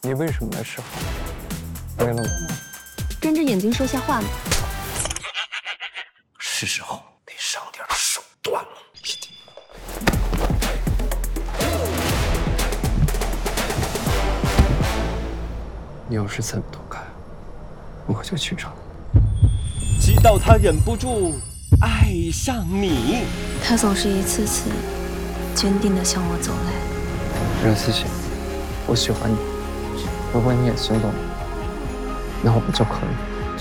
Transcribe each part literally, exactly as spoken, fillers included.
你为什么来示好？为了我吗？ 睁着眼睛说瞎话吗？ 是时候得上点手段了。 你要是再不躲开，我就去找。 直到他忍不住爱上你。 他总是一次次坚定地向我走来。 任思琪，我喜欢你，如果你也心动了，那我们就可以。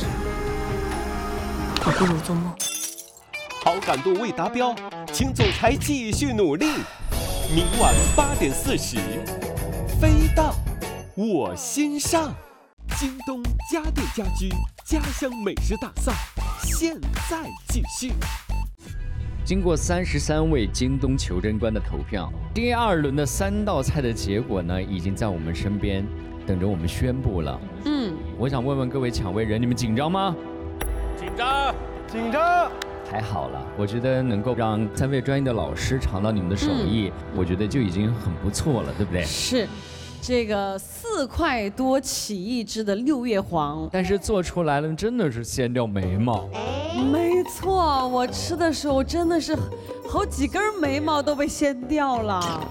我不如做梦。 好感度未达标，请总裁继续努力。明晚八点四十，飞到我心上。京东家电家居家乡美食大赛现在继续。 经过三十三位京东求真官的投票，第二轮的三道菜的结果呢，已经在我们身边等着我们宣布了。嗯，我想问问各位抢位人，你们紧张吗？ 紧张，紧张。 还好了，我觉得能够让三位专业的老师尝到你们的手艺，嗯、我觉得就已经很不错了，对不对？ 是。这个四块多起一只的六月黄， 但是做出来了真的是掀掉眉毛。 没错，我吃的时候真的是好几根眉毛都被掀掉了。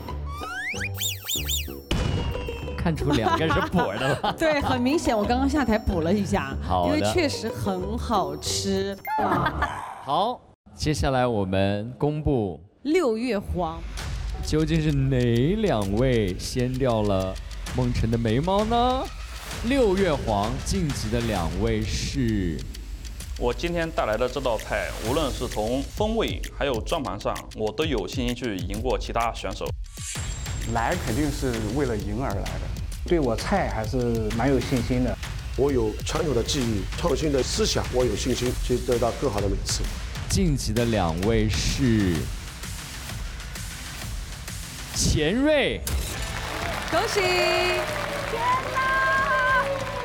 看出两个是补的了。 对，很明显，我刚刚下台补了一下， 好的， 因为确实很好吃。 好，接下来我们公布六月黄。 究竟是哪两位掀掉了梦辰的眉毛呢？六月黄晋级的两位是， 我今天带来的这道菜，无论是从风味还有转盘上，我都有信心去赢过其他选手。 来肯定是为了赢而来的，对我菜还是蛮有信心的。 我有传统的技艺，创新的思想，我有信心去得到更好的美食。 晋级的两位是。钱瑞， 恭喜！ 天哪！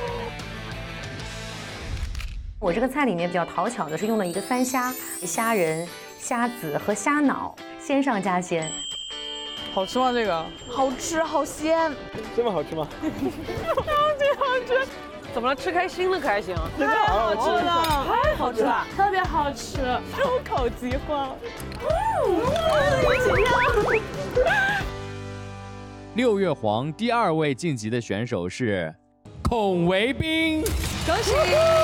我这个菜里面比较讨巧的是用了一个三虾，虾仁、虾子和虾脑，鲜上加鲜。 好吃吗？这个好吃，好鲜。 这么好吃吗？ 超级好吃！ 怎么了？吃开心了可还行？ 太好吃了， 太好吃了， 特别好吃， 入口即化。 六月黄第二位晋级的选手是孔维斌， 恭喜！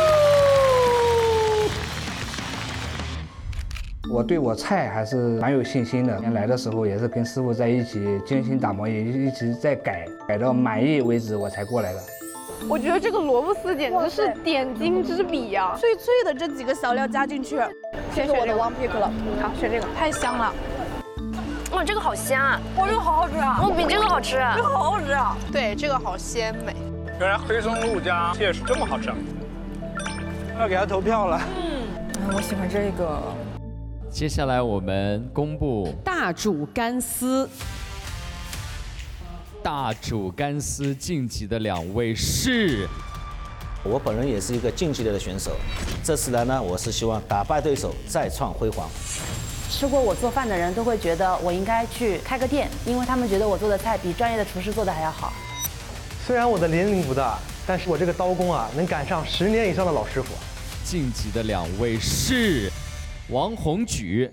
我对我菜还是蛮有信心的。来的时候也是跟师傅在一起精心打磨，也一直在改，改到满意为止我才过来的。 我觉得这个萝卜丝简直是点睛之笔呀、啊！脆脆的这几个小料加进去，先选我的 one pick 了。好，选这个，太香了。 哇，这个好香啊！ 哇，这个好好吃啊！ 哦，比这个好吃， 这个好好吃啊！ 对，这个好鲜美。 原来黑松露加蟹是这么好吃。 要给他投票了。 嗯，我喜欢这个。 接下来我们公布大煮干丝。 大煮干丝晋级的两位是， 我本人也是一个竞技类的选手，这次来呢，我是希望打败对手，再创辉煌。 吃过我做饭的人都会觉得我应该去开个店，因为他们觉得我做的菜比专业的厨师做的还要好。 虽然我的年龄不大，但是我这个刀工啊，能赶上十年以上的老师傅。 晋级的两位是王红举。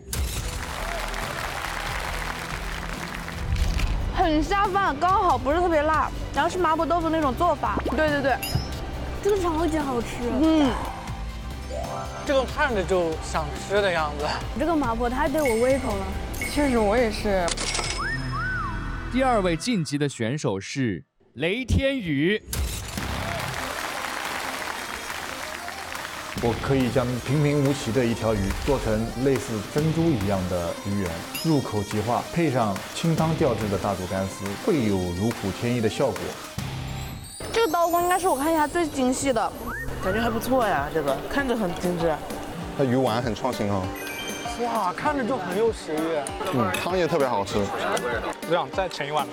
很下饭，刚好不是特别辣，然后是麻婆豆腐那种做法。对对对， 这个超级好吃。 嗯， 这个看着就想吃的样子。 这个麻婆太对我胃口了。 确实，我也是。 第二位晋级的选手是雷天宇。 我可以将平平无奇的一条鱼做成类似珍珠一样的鱼圆，入口即化，配上清汤调制的大煮干丝，会有如虎添翼的效果。 这个刀工应该是我看起来最精细的， 感觉还不错呀，这个看着很精致。 它鱼丸很创新哦。 哇，看着就很有食欲。 嗯，汤也特别好吃。 这样再盛一碗。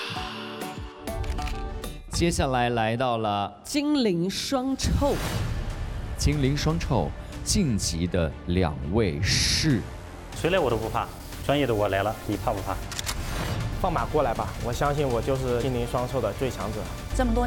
接下来来到了金陵双臭。 金陵双臭晋级的两位是， 谁来我都不怕，专业的我来了，你怕不怕？ 放马过来吧，我相信我就是金陵双臭的最强者。 这么多